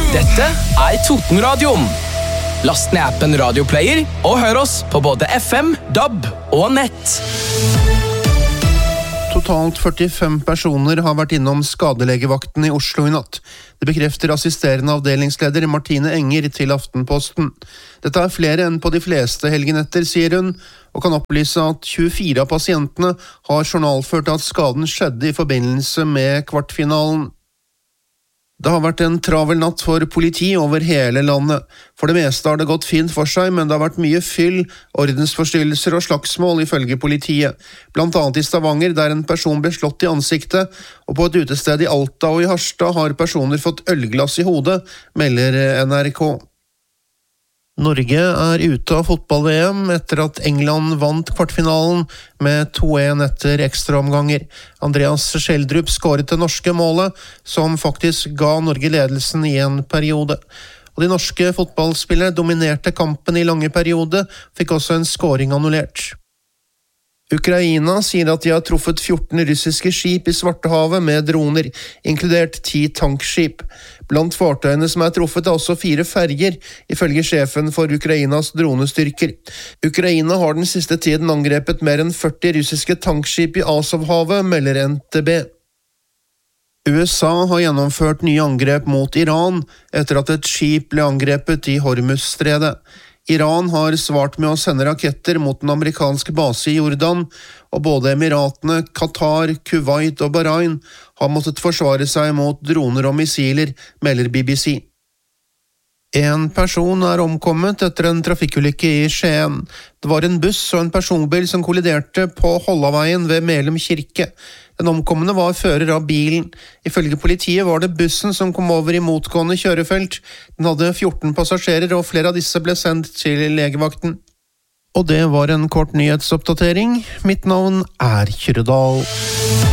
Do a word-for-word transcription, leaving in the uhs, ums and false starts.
Dette er Totenradioen. Last ned appen Radioplayer og hør oss på både F M, D A B og nett. Totalt førtifem personer har vært innom skadelegevakten i Oslo i natt. Det bekrefter assisterende avdelingsleder Martine Enger til Aftenposten. Dette er flere enn på de fleste helgenetter, sier hun, og kan opplyse at tjuefire av pasientene har journalført at skaden skjedde i forbindelse med kvartfinalen. Det har vært en travel natt for politi over hele landet. For det meste har det gått fint for seg, men det har vært mye fyll, ordensforstyrrelser og slagsmål ifølge politiet. Blant annet i Stavanger, der en person ble slått i ansiktet, og på et utested i Alta og i Harstad har personer fått ølglass i hodet, melder N R K. Norge er ute av fotball-V M etter at England vant kvartfinalen med to en etter ekstraomganger. Andreas Schjelderup skåret det norske målet, som faktisk ga Norge ledelsen i en periode. Og de norske fotballspillere dominerte kampen i lange periode, fikk også en scoring annullert. Ukraina sier at de har truffet fjorten russiske skip i Svartehavet med droner, inkludert ti tankskip. Blant fartøyene som er truffet er også fire ferger, ifølge sjefen for Ukrainas dronestyrker. Ukraina har den siste tiden angrepet mer enn førti russiske tankskip i Azovhavet, melder N T B. U S A har gjennomført nye angrep mot Iran etter at et skip ble angrepet i Hormuzstredet. Iran har svart med å sende raketter mot den amerikanske base i Jordan, og både Emiratene, Qatar, Kuwait og Bahrain har måttet forsvare seg mot droner og missiler, melder B B C. En person er omkommet etter en trafikkulykke i Skien. Det var en buss og en personbil som kolliderte på Hollaveien ved Melum kirke. Den omkomne var fører av bilen. Ifølge politiet var det bussen som kom over i motgående kjørefelt. Den hadde fjorten passasjerer, og flere av disse ble sendt til legevakten. Og det var en kort nyhetsoppdatering. Mitt navn er Kyrre Dahl.